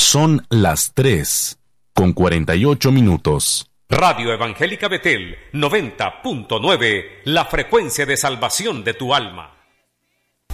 Son las 3:48. Radio Evangélica Betel 90.9, la frecuencia de salvación de tu alma.